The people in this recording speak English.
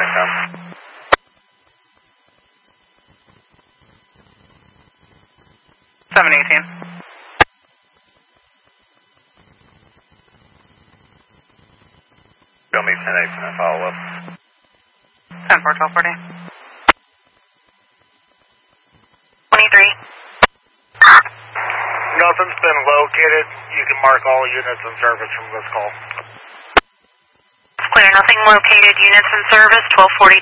come. 718. Show me 10-8 and follow up. 10-4, 1240. 23. Nothing's been located. You can mark all units in service from this call. Clear, nothing located. Units in service, 1240